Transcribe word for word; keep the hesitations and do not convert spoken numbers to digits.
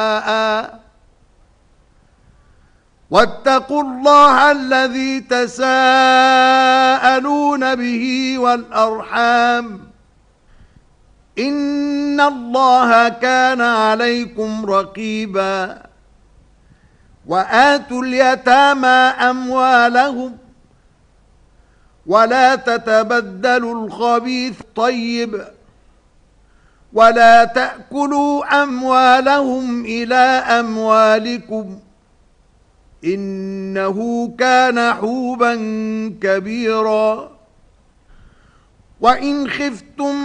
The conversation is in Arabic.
واتقوا الله الذي تساءلون به والأرحام إن الله كان عليكم رقيبا وآتوا اليتامى أموالهم ولا تتبدلوا الخبيث طيب ولا تأكلوا أموالهم إلى أموالكم إنه كان حوبا كبيرا وإن خفتم